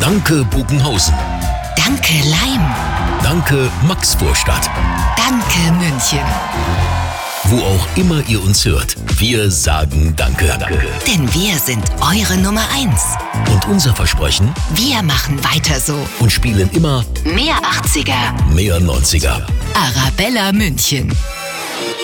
Danke Buchenhausen. Danke Laim. Danke Maxvorstadt. Danke München. Wo auch immer ihr uns hört, wir sagen Danke. Denn wir sind eure Nummer 1. Und unser Versprechen? Wir machen weiter so. Und spielen immer mehr 80er, mehr 90er. Arabella München.